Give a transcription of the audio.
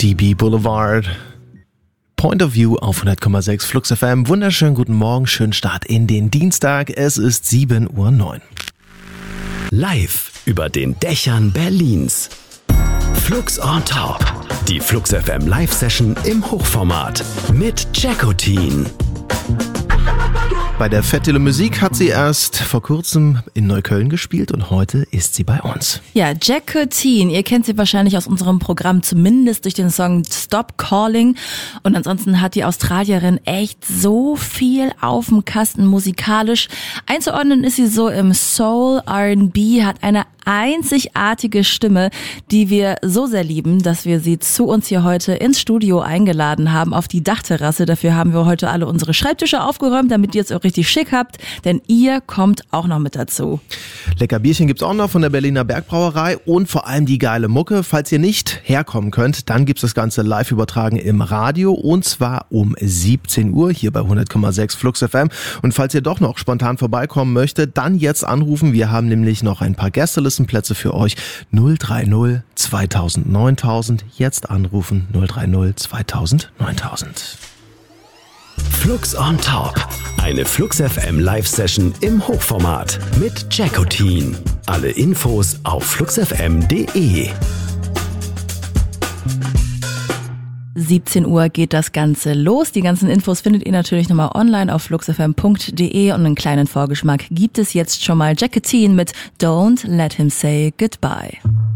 DB Boulevard. Point of View auf 100,6 Flux FM. Wunderschönen guten Morgen, schönen Start in den Dienstag. Es ist 7:09 Uhr. Live über den Dächern Berlins. Flux on Top. Die Flux FM Live-Session im Hochformat mit Jackotin. Bei der Fête de la Musique hat sie erst vor kurzem in Neukölln gespielt und heute ist sie bei uns. Ja, Jackotin, ihr kennt sie wahrscheinlich aus unserem Programm, zumindest durch den Song Stop Calling. Und ansonsten hat die Australierin echt so viel auf dem Kasten musikalisch. Einzuordnen ist sie so im Soul, R&B, hat eine einzigartige Stimme, die wir so sehr lieben, dass wir sie zu uns hier heute ins Studio eingeladen haben, auf die Dachterrasse. Dafür haben wir heute alle unsere Schreibtische aufgeräumt, damit ihr es auch richtig schick habt, denn ihr kommt auch noch mit dazu. Lecker Bierchen gibt's auch noch von der Berliner Bergbrauerei und vor allem die geile Mucke. Falls ihr nicht herkommen könnt, dann gibt's das Ganze live übertragen im Radio und zwar um 17 Uhr hier bei 100,6 Flux FM. Und falls ihr doch noch spontan vorbeikommen möchtet, dann jetzt anrufen. Wir haben nämlich noch ein paar Gästelistenplätze für euch. 030 2000 9000. Jetzt anrufen 030 2000 9000. Flux on Top. Eine Flux FM Live-Session im Hochformat mit Jackotin. Alle Infos auf fluxfm.de. 17 Uhr geht das Ganze los. Die ganzen Infos findet ihr natürlich nochmal online auf fluxfm.de und einen kleinen Vorgeschmack gibt es jetzt schon mal. Jackotin mit Don't Let Him Say Goodbye.